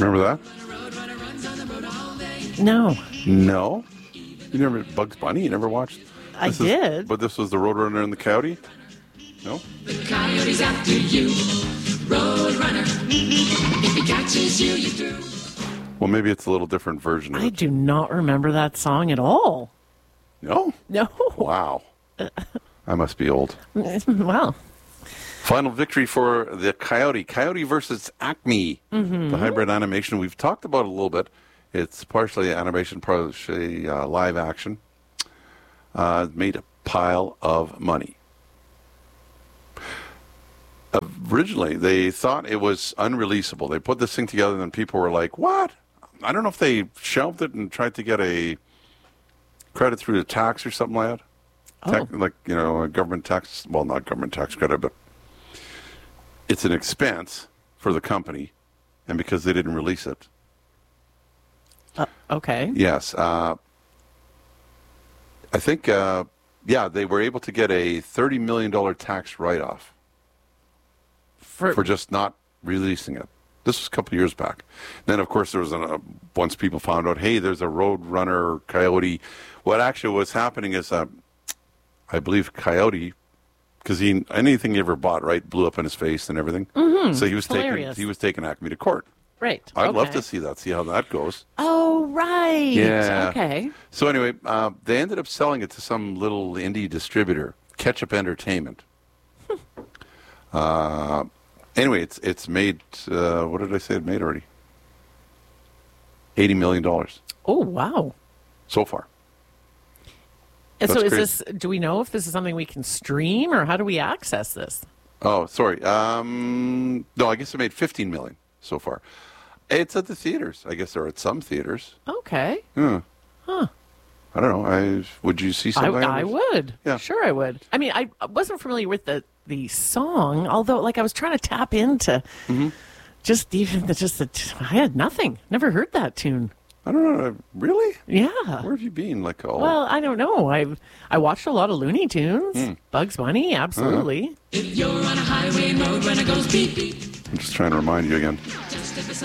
Remember that? No. No? You never, Bugs Bunny? You never watched? I did. But this was the Roadrunner and the Coyote? No? The coyote's after you, Roadrunner. If he catches you, you through. Well, maybe it's a little different version of I it. do not remember that song at all. No? No. Wow. I must be old. Well, Final victory for the Coyote. Coyote versus Acme. The hybrid animation. We've talked about it a little bit. It's partially animation, partially live action. Made a pile of money. Originally, they thought it was unreleasable. They put this thing together, and then people were like, what? I don't know if they shelved it and tried to get a credit through the tax or something like that. Oh. Like, a government tax. Well, not government tax credit, but it's an expense for the company, and because they didn't release it. okay. Yes. I think, they were able to get a $30 million tax write-off for just not releasing it. This was a couple of years back. Then, of course, there was once people found out, hey, there's a Roadrunner Coyote. What actually was happening is, I believe Coyote, because anything he ever bought, right, blew up in his face and everything. Mm-hmm. So he was taking Acme to court. Right. I'd love to see how that goes. Oh, right. Yeah. Okay. So anyway, they ended up selling it to some little indie distributor, Ketchup Entertainment. Anyway, it's made, what did I say it made already? $80 million Oh, wow. so far. And so That's do we know if this is something we can stream, or how do we access this? Oh, sorry. No, I guess it made $15 million so far. It's at the theaters. I guess they're at some theaters. Okay. Huh. I don't know. Would you see something? I would. Yeah. Sure, I would. I mean, I wasn't familiar with the song, although, I was trying to tap into I had nothing. Never heard that tune. I don't know. Really? Yeah. Where have you been? Well, I don't know. I watched a lot of Looney Tunes. Bugs Bunny, absolutely. If you're on a highway and Roadrunner goes beep beep. I'm just trying to remind you again. Just step aside.